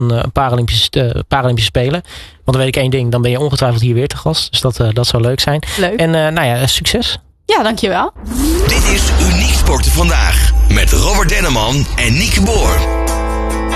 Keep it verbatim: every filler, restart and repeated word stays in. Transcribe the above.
een Paralympische, uh, Paralympische Spelen. Want dan weet ik één ding, dan ben je ongetwijfeld hier weer te gast. Dus dat, uh, dat zou leuk zijn. Leuk. En uh, nou ja, succes. Ja, dankjewel. Dit is Uniek Sporten Vandaag met Robert Denneman en Nieke Boer.